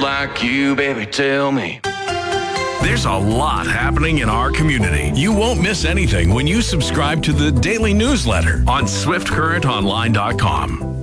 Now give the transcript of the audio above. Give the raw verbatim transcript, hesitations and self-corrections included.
like you, baby, tell me. There's a lot happening in our community. You won't miss anything when you subscribe to the daily newsletter on swift current online dot com.